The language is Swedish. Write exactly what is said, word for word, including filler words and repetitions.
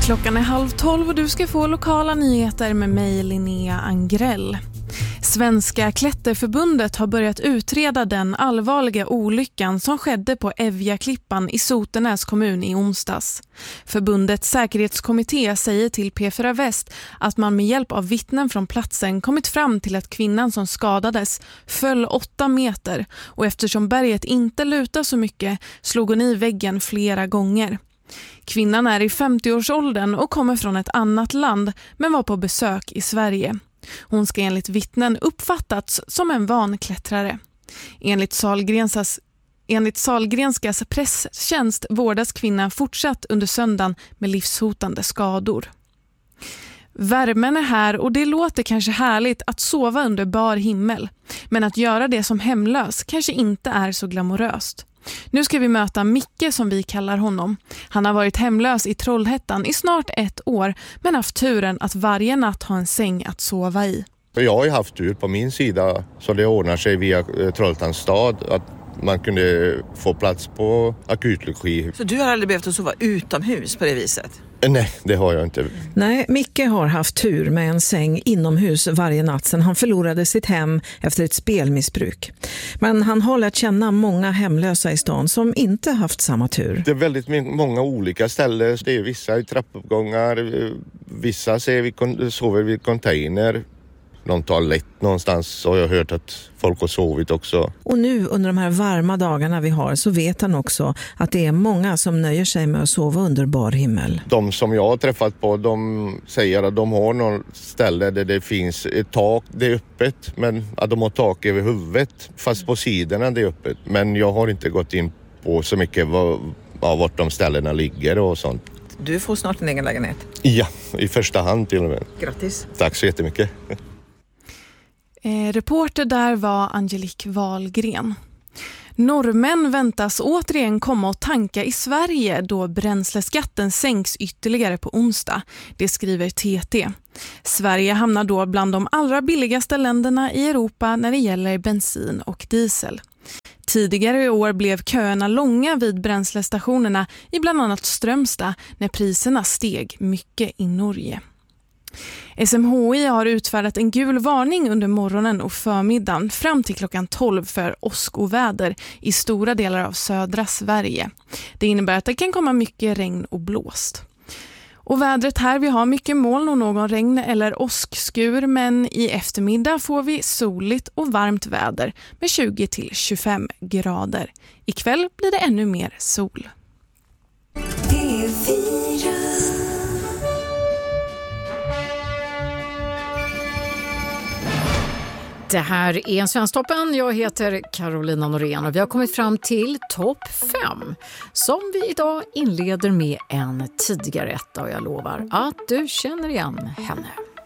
Klockan är halv tolv och du ska få lokala nyheter med mig, Linnea Angrell. Svenska Klätterförbundet har börjat utreda den allvarliga olyckan som skedde på Evjaklippan i Sotenäs kommun i onsdags. Förbundets säkerhetskommitté säger till P fyra Väst att man med hjälp av vittnen från platsen kommit fram till att kvinnan som skadades föll åtta meter och eftersom berget inte lutar så mycket slog hon i väggen flera gånger. Kvinnan är i femtioårsåldern och kommer från ett annat land men var på besök i Sverige. Hon ska enligt vittnen uppfattats som en van klättrare. Enligt Sahlgrenskas, enligt Sahlgrenskas presstjänst vårdas kvinnan fortsatt under söndagen med livshotande skador. Värmen är här och det låter kanske härligt att sova under bar himmel. Men att göra det som hemlös kanske inte är så glamoröst. Nu ska vi möta Micke som vi kallar honom. Han har varit hemlös i Trollhättan i snart ett år men haft turen att varje natt ha en säng att sova i. Jag har ju haft tur på min sida så det ordnar sig via Trollhättans stad att man kunde få plats på akutlogi. Så du har aldrig behövt att sova utomhus på det viset? Nej, det har jag inte. Nej, Micke har haft tur med en säng inomhus varje natt sedan han förlorade sitt hem efter ett spelmissbruk. Men han har lärt känna många hemlösa i stan som inte haft samma tur. Det är väldigt många olika ställen. Det är vissa i trappuppgångar, vissa ser vi, sover vid container. Någon toalett någonstans så har jag hört att folk har sovit också. Och nu under de här varma dagarna vi har så vet han också att det är många som nöjer sig med att sova under bar himmel. De som jag har träffat på de säger att de har någon ställe där det finns ett tak, det är öppet men att de har tak över huvudet fast på sidorna det är öppet. Men jag har inte gått in på så mycket vad, vart de ställena ligger och sånt. Du får snart en egen lägenhet. Ja, i första hand till och med. Grattis. Tack så jättemycket. Eh, reporter där var Angelique Wahlgren. Norrmän väntas återigen komma och tanka i Sverige då bränsleskatten sänks ytterligare på onsdag. Det skriver T T. Sverige hamnar då bland de allra billigaste länderna i Europa när det gäller bensin och diesel. Tidigare i år blev köerna långa vid bränslestationerna i bland annat Strömstad när priserna steg mycket i Norge. S M H I har utfärdat en gul varning under morgonen och förmiddagen fram till klockan tolv för åskoväder i stora delar av södra Sverige. Det innebär att det kan komma mycket regn och blåst. Och vädret här, vi har mycket moln och någon regn eller åskskur men i eftermiddag får vi soligt och varmt väder med tjugo till tjugofem grader. Ikväll blir det ännu mer sol. Det här är Svensktoppen. Jag heter Carolina Norén och vi har kommit fram till topp fem som vi idag inleder med en tidigare etta och jag lovar att du känner igen henne.